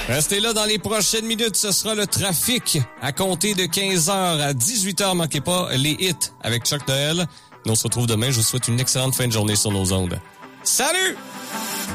Restez là dans les prochaines minutes. Ce sera le trafic à compter de 15h à 18h. Manquez pas les hits avec Chuck Noël. Nous on se retrouve demain. Je vous souhaite une excellente fin de journée sur nos ondes. Salut!